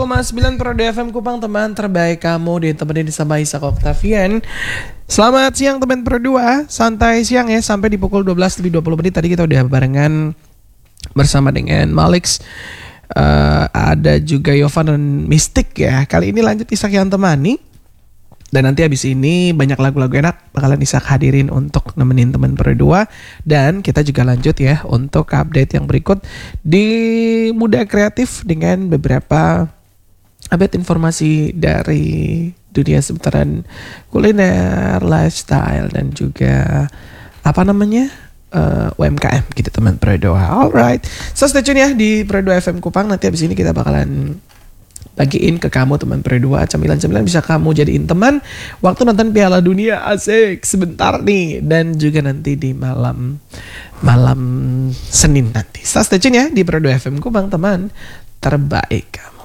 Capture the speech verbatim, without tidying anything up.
Koma sembilan Pro D F M Kupang, teman terbaik kamu ditemenin sama Isak Octavian. Selamat siang teman Pro dua, santai siang ya sampai di pukul dua belas lebih dua puluh menit. Tadi kita udah barengan bersama dengan Malix, uh, ada juga Yovan dan Mystic ya. Kali ini lanjut Isak yang temani. Dan nanti habis ini banyak lagu-lagu enak bakalan Isak hadirin untuk nemenin teman Pro dua. Dan kita juga lanjut ya untuk update yang berikut di Muda Kreatif dengan beberapa update informasi dari dunia seputaran kuliner, lifestyle, dan juga apa namanya uh, U M K M gitu teman Pro dua. Alright, so stay tune ya di Pro dua F M Kupang. Nanti abis ini kita bakalan bagiin ke kamu teman Pro dua cemilan-cemilan bisa kamu jadiin teman waktu nonton Piala Dunia. Asik sebentar nih, dan juga nanti di malam malam Senin nanti. So stay tune ya di Pro dua F M Kupang, teman terbaik kamu.